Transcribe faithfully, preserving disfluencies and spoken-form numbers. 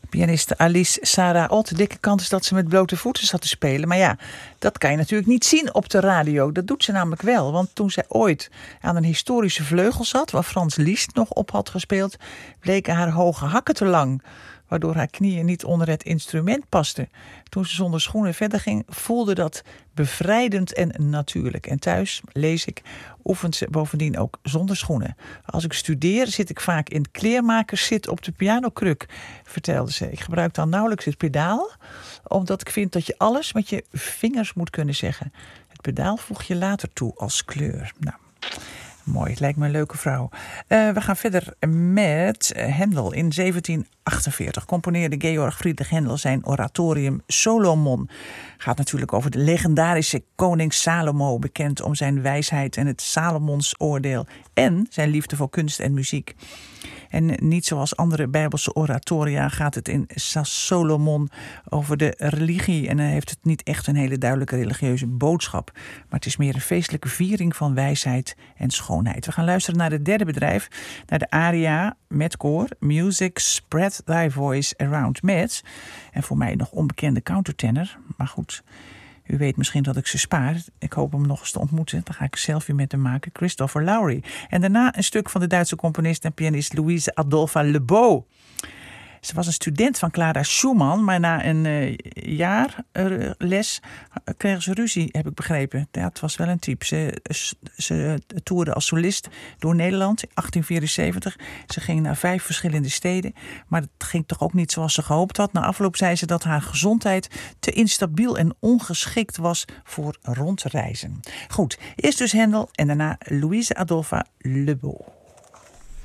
Pianiste Alice Sarah Ott. De dikke kant is dat ze met blote voeten zat te spelen. Maar ja, dat kan je natuurlijk niet zien op de radio. Dat doet ze namelijk wel. Want toen zij ooit aan een historische vleugel zat, waar Frans Liszt nog op had gespeeld, bleken haar hoge hakken te lang, waardoor haar knieën niet onder het instrument pasten. Toen ze zonder schoenen verder ging, voelde dat bevrijdend en natuurlijk. En thuis, lees ik, oefent ze bovendien ook zonder schoenen. Als ik studeer, zit ik vaak in kleermakerszit op de pianokruk, vertelde ze. Ik gebruik dan nauwelijks het pedaal, omdat ik vind dat je alles met je vingers moet kunnen zeggen. Het pedaal voeg je later toe als kleur. Nou, mooi, het lijkt me een leuke vrouw. Uh, we gaan verder met Händel. In zeventien achtenveertig componeerde Georg Friedrich Händel zijn oratorium Solomon. Gaat natuurlijk over de legendarische koning Salomo, bekend om zijn wijsheid en het Salomonsoordeel en zijn liefde voor kunst en muziek. En niet zoals andere Bijbelse oratoria gaat het in Solomon over de religie. En hij heeft het niet echt een hele duidelijke religieuze boodschap. Maar het is meer een feestelijke viering van wijsheid en schoonheid. We gaan luisteren naar het derde bedrijf. Naar de aria met koor. Music Spread Thy Voice Around Met. En voor mij nog onbekende countertenor. Maar goed, u weet misschien dat ik ze spaar. Ik hoop hem nog eens te ontmoeten. Dan ga ik een selfie met hem maken. Christopher Lowry. En daarna een stuk van de Duitse componist en pianist Louise Adolpha Lebow. Ze was een student van Clara Schumann, maar na een uh, jaar uh, les uh, kregen ze ruzie, heb ik begrepen. Ja, het was wel een type. Ze, ze, ze toerde als solist door Nederland in achttien vierenzeventig. Ze ging naar vijf verschillende steden, maar het ging toch ook niet zoals ze gehoopt had. Na afloop zei ze dat haar gezondheid te instabiel en ongeschikt was voor rondreizen. Goed, eerst dus Händel en daarna Louise Adolpha Lebow.